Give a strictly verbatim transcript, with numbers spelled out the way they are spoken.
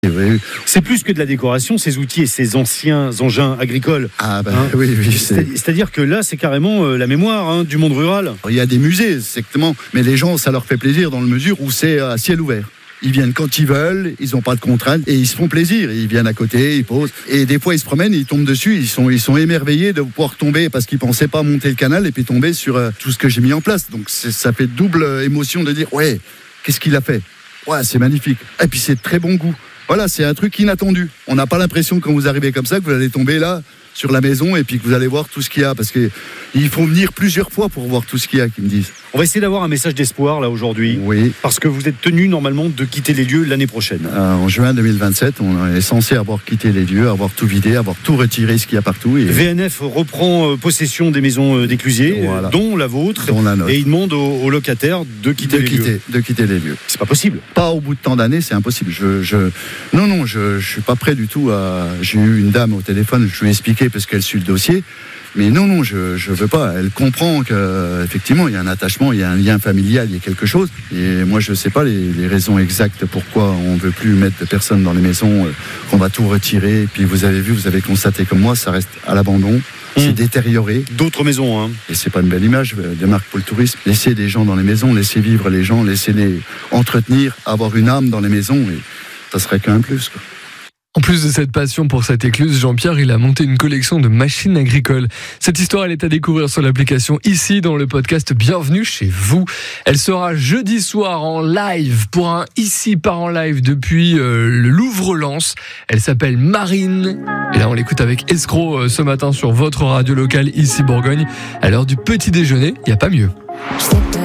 Oui. C'est plus que de la décoration, ces outils et ces anciens engins agricoles. Ah ben Hein oui, oui. C'est... C'est-à-dire que là, c'est carrément euh, la mémoire hein, du monde rural. Il y a des musées, exactement, mais les gens, ça leur fait plaisir dans la mesure où c'est à ciel ouvert. Ils viennent quand ils veulent, ils n'ont pas de contraintes et ils se font plaisir. Ils viennent à côté, ils posent. Et des fois, ils se promènent, ils tombent dessus. Ils sont, ils sont émerveillés de pouvoir tomber parce qu'ils pensaient pas monter le canal et puis tomber sur euh, tout ce que j'ai mis en place. Donc c'est, ça fait double émotion de dire ouais, qu'est-ce qu'il a fait ? Ouais, c'est magnifique. Et puis c'est de très bon goût. Voilà, c'est un truc inattendu. On n'a pas l'impression quand vous arrivez comme ça que vous allez tomber là sur la maison et puis que vous allez voir tout ce qu'il y a parce que il faut venir plusieurs fois pour voir tout ce qu'il y a, qu'ils me disent. On va essayer d'avoir un message d'espoir là aujourd'hui. Oui. Parce que vous êtes tenu normalement de quitter les lieux l'année prochaine. Euh, en juin deux mille vingt-sept, on est censé avoir quitté les lieux, avoir tout vidé, avoir tout retiré ce qu'il y a partout. Et... V N F reprend possession des maisons d'éclusiers, Voilà. dont la vôtre, dont la nôtre. Et il demande aux, aux locataires de quitter de les quitter, lieux. de quitter les lieux. C'est pas possible. Pas au bout de tant d'années, c'est impossible. Je, je... Non, non, je, je suis pas prêt du tout à. J'ai eu une dame au téléphone, je lui ai expliqué parce qu'elle suit le dossier. Mais non, non, je je veux pas. Elle comprend qu'effectivement, il y a un attachement, il y a un lien familial, il y a quelque chose. Et moi, je sais pas les, les raisons exactes pourquoi on veut plus mettre de personnes dans les maisons, euh, qu'on va tout retirer. Et puis vous avez vu, vous avez constaté comme moi, ça reste à l'abandon. Mmh. C'est détérioré. D'autres maisons, hein. Et c'est pas une belle image de marque pour le tourisme. Laisser des gens dans les maisons, laisser vivre les gens, laisser les entretenir, avoir une âme dans les maisons, et ça serait qu'un plus, quoi. En plus de cette passion pour cette écluse, Jean-Pierre, il a monté une collection de machines agricoles. Cette histoire, elle est à découvrir sur l'application ici dans le podcast Bienvenue chez vous. Elle sera jeudi soir en live pour un Ici part en live depuis euh, le Louvre-Lens. Elle s'appelle Marine. Et là, on l'écoute avec Escroc euh, ce matin sur votre radio locale ici Bourgogne. À l'heure du petit déjeuner, il n'y a pas mieux.